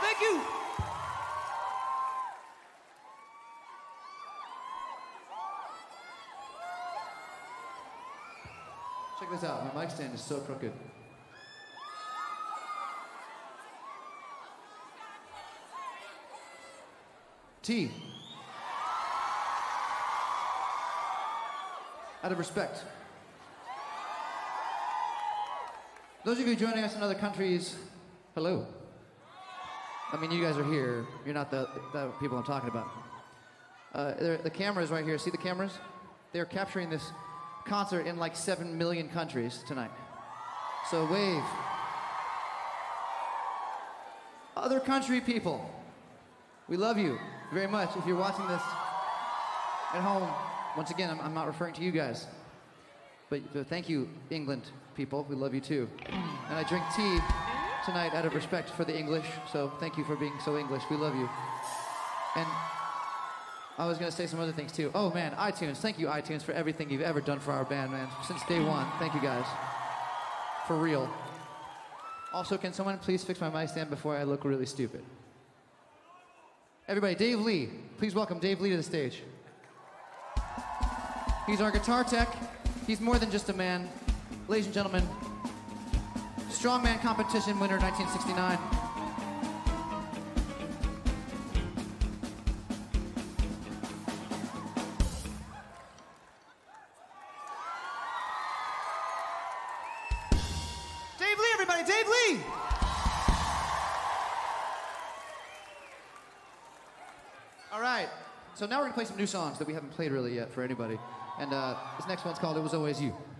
Thank you. Check this out. My mic stand is so crooked. T. Out of respect. Those of you joining us in other countries, hello. I mean, you guys are here. You're not the people I'm talking about. The cameras right here. See the cameras? They're capturing this concert in like 7 million countries tonight. So wave. Other country people, we love you very much. If you're watching this at home, once again, I'm not referring to you guys. But thank you, England people. We love you too. And I drink tea tonight out of respect for the English. So thank you for being so English. We love you. And I was going to say some other things too. Oh man, iTunes. Thank you, iTunes, for everything you've ever done for our band, man. Since day one. Thank you guys. For real. Also, can someone please fix my mic stand before I look really stupid? Everybody, Dave Lee. Please welcome Dave Lee to the stage. He's our guitar tech. He's more than just a man. Ladies and gentlemen, Strongman Competition winner 1969. Dave Lee, everybody, Dave Lee! All right, so now we're gonna play some new songs that we haven't played really yet for anybody. And this next one's called It Was Always You.